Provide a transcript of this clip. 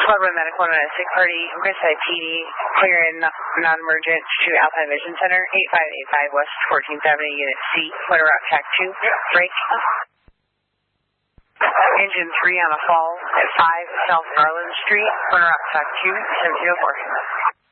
Floodwood Medical and a sick party, Riverside PD, clear in non-emergent to Alpine Vision Center, 8585 West 14th Avenue, Unit C, Winter Rock Tac 2, break. Engine 3 on a fall at 5 South Garland Street, Winter Rock Tac 2, 704.